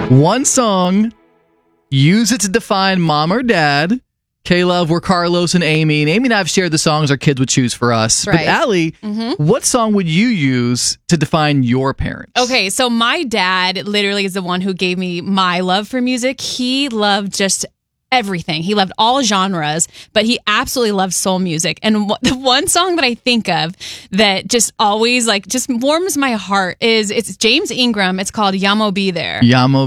One song, use it to define mom or dad. K-Love, we're Carlos and Amy. And Amy and I have shared the songs our kids would choose for us. Right. But Allie, what song would you use to define your parents? Okay, so my dad literally is the one who gave me my love for music. He loved just everything. He loved all genres, but he absolutely loved soul music. And the one song that I think of that just always just warms my heart it's James Ingram. It's called Yamo Be There. Yamo